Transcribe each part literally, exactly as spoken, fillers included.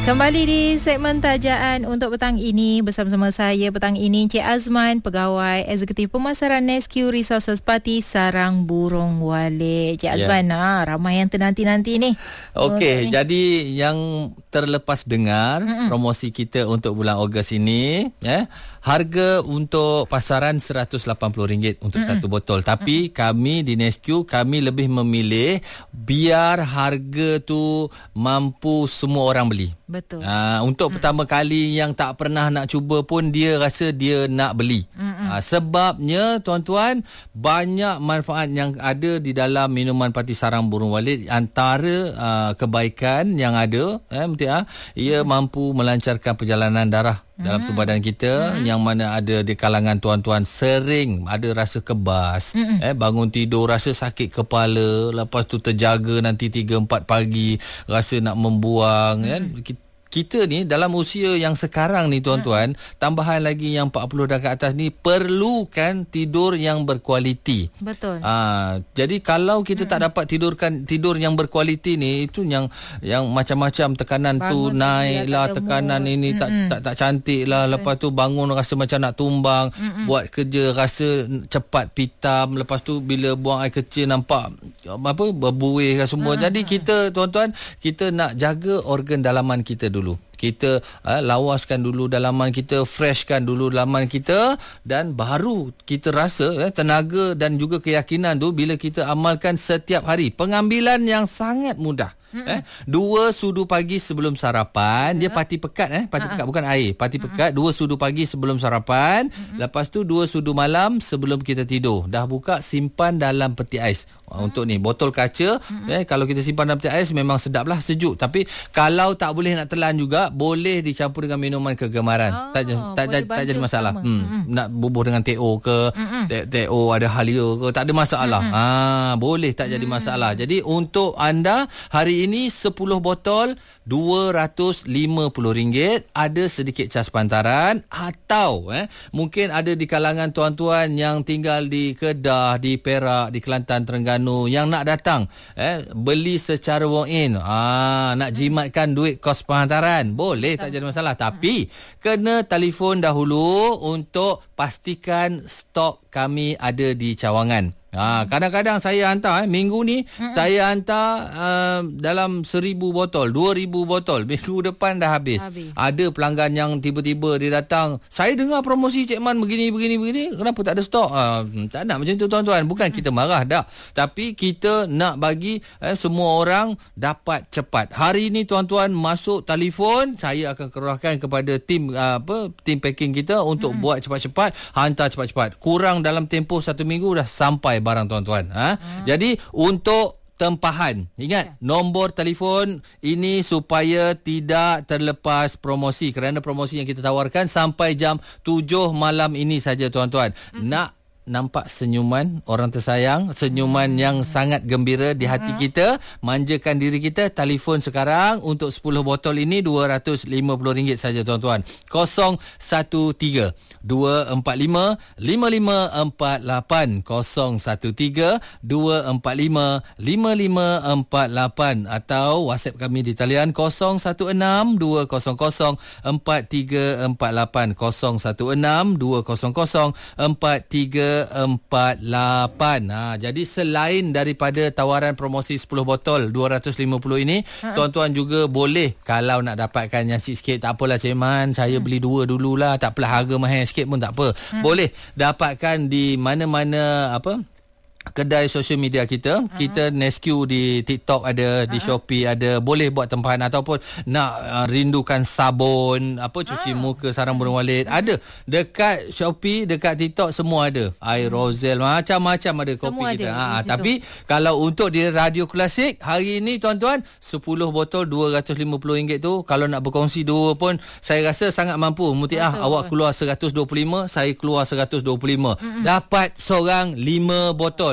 Kembali di segmen Tajaan untuk petang ini bersama-sama saya petang ini Encik Azman, Pegawai Eksekutif Pemasaran Nesque Resources Parti Sarang Burung Walid. Encik Azman, yeah. ah, ramai yang ternanti-nanti ni. Okey, jadi yang terlepas dengar Mm-mm. promosi kita untuk bulan Ogos ini, ya, harga untuk pasaran seratus lapan puluh ringgit untuk Mm-mm. satu botol. Tapi Mm-mm. kami di Nesque kami lebih memilih biar harga tu mampu semua orang beli. Betul. Uh, untuk hmm. pertama kali yang tak pernah nak cuba pun dia rasa dia nak beli. Uh, sebabnya tuan-tuan, banyak manfaat yang ada di dalam minuman Parti Sarang Burung Walid. Antara uh, kebaikan yang ada, eh, Mutia, ia hmm. mampu melancarkan perjalanan darah dalam tubuh badan kita, hmm. yang mana ada di kalangan tuan-tuan sering ada rasa kebas, hmm. eh bangun tidur rasa sakit kepala, lepas tu terjaga nanti tiga empat pagi rasa nak membuang, hmm. kan. Kita, kita ni dalam usia yang sekarang ni tuan-tuan, hmm. tambahan lagi yang empat puluh dah ke atas ni perlukan tidur yang berkualiti. Betul. Ah, jadi kalau kita hmm. tak dapat tidurkan tidur yang berkualiti ni, itu yang yang macam-macam tekanan bangun tu naik lah, tekanan mood. Ini hmm. tak, tak tak cantik lah, lepas tu bangun rasa macam nak tumbang, hmm. buat kerja rasa cepat pitam, lepas tu bila buang air kecil nampak apa berbuih semua. Hmm. Jadi kita tuan-tuan, kita nak jaga organ dalaman kita dulu. Kita uh, lawaskan dulu dalaman kita, freshkan dulu dalaman kita, dan baru kita rasa eh, tenaga dan juga keyakinan tu bila kita amalkan setiap hari. Pengambilan yang sangat mudah. Eh, dua sudu pagi sebelum sarapan, dia parti pekat eh, parti pekat bukan air, parti pekat dua sudu pagi sebelum sarapan, lepas tu dua sudu malam sebelum kita tidur. Dah buka, simpan dalam peti ais. Untuk ni botol kaca, eh, kalau kita simpan dalam peti ais memang sedaplah, sejuk. Tapi kalau tak boleh nak telan juga, boleh dicampur dengan minuman kegemaran. Oh, tak tak, tak, tak jadi masalah. Hmm, nak bubuh dengan T O ke, T O ada halia ke, tak ada masalah. Ah, boleh, tak jadi masalah. Jadi untuk anda hari ini sepuluh botol dua ratus lima puluh ringgit, ada sedikit cas pantaran. Atau eh mungkin ada di kalangan tuan-tuan yang tinggal di Kedah, di Perak, di Kelantan, Terengganu yang nak datang eh beli secara walk-in, ah nak jimatkan duit kos penghantaran, boleh, tak jadi masalah. Tapi kena telefon dahulu untuk pastikan stok kami ada di cawangan. Ha, kadang-kadang saya hantar eh, minggu ni Mm-mm. saya hantar uh, dalam seribu botol, dua ribu botol, minggu depan dah habis. habis Ada pelanggan yang tiba-tiba dia datang, saya dengar promosi Cik Man begini begini begini, kenapa tak ada stok? Uh, tak nak macam tu tuan-tuan. Bukan Mm-mm. kita marah dah, tapi kita nak bagi eh, semua orang dapat cepat. Hari ni tuan-tuan masuk telefon, saya akan kerahkan kepada tim uh, apa tim packing kita untuk Mm-mm. buat cepat-cepat, hantar cepat-cepat. Kurang dalam tempoh satu minggu dah sampai barang tuan-tuan. Ha? Hmm. Jadi untuk tempahan, ingat yeah. nombor telefon ini supaya tidak terlepas promosi, kerana promosi yang kita tawarkan sampai jam tujuh malam ini saja tuan-tuan. Hmm. Nak nampak senyuman orang tersayang, senyuman hmm. yang sangat gembira di hati hmm. kita, manjakan diri kita, telefon sekarang untuk sepuluh botol ini dua ratus lima puluh ringgit saja tuan-tuan. kosong satu tiga dua empat lima lima lima empat lapan, kosong satu tiga dua empat lima lima lima empat lapan, atau WhatsApp kami di talian kosong satu enam dua kosong kosong empat tiga empat lapan, kosong satu enam dua kosong kosong empat tiga empat lapan. Ha, jadi selain daripada tawaran promosi sepuluh botol dua ratus lima puluh ini, uh-huh. tuan-tuan juga boleh, kalau nak dapatkan yang sikit, tak apalah Cik Man, saya hmm. beli dua dululah, tak apalah, harga mahal sikit pun tak apa. Hmm. Boleh dapatkan di mana-mana apa kedai sosial media kita. Uh-huh. Kita Nesque di TikTok ada, di uh-huh. Shopee ada, boleh buat tempahan. Ataupun nak uh, rindukan sabun apa cuci uh-huh. muka Sarang Burung Walid, uh-huh. ada dekat Shopee, dekat TikTok, semua ada. Air uh-huh. Rosel, macam-macam ada kopi semua kita. Ada, ha, tapi kalau untuk di Radio Klasik hari ini tuan-tuan, sepuluh botol dua ratus lima puluh ringgit tu, kalau nak berkongsi dua pun saya rasa sangat mampu. Mutiah, awak keluar seratus dua puluh lima, saya keluar seratus dua puluh lima. Uh-huh. Dapat seorang lima botol.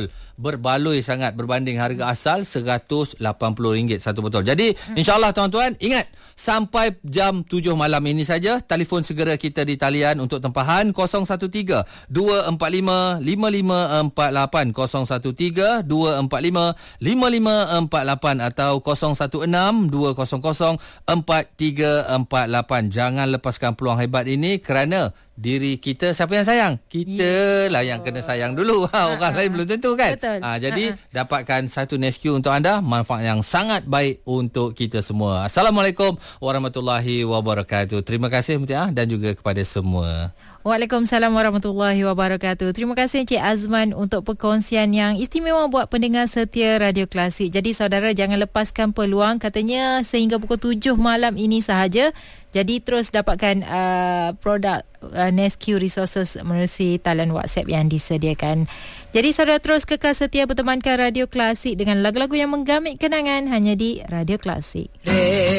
botol berbaloi sangat berbanding harga asal seratus lapan puluh ringgit satu botol. Jadi hmm. insya-Allah tuan-tuan ingat sampai jam tujuh malam ini saja telefon segera kita di talian untuk tempahan kosong satu tiga dua empat lima lima lima empat lapan kosong satu tiga dua empat lima lima lima empat lapan atau kosong satu enam dua kosong kosong empat tiga empat lapan. Jangan lepaskan peluang hebat ini kerana diri kita siapa yang sayang? Kita yeah. lah yang kena sayang dulu. Ha, orang uh-huh. lain belum tentu kan? Betul. Ha, jadi uh-huh. dapatkan satu Nesquik untuk anda, manfaat yang sangat baik untuk kita semua. Assalamualaikum warahmatullahi wabarakatuh. Terima kasih Mutia dan juga kepada semua. Waalaikumsalam warahmatullahi wabarakatuh. Terima kasih Encik Azman untuk perkongsian yang istimewa buat pendengar setia Radio Klasik. Jadi saudara jangan lepaskan peluang, katanya sehingga pukul tujuh malam ini sahaja. Jadi terus dapatkan uh, produk uh, Nesquik Resources menerusi talian WhatsApp yang disediakan. Jadi saudara terus kekal setia bertemankan Radio Klasik dengan lagu-lagu yang menggamit kenangan hanya di Radio Klasik. Hey.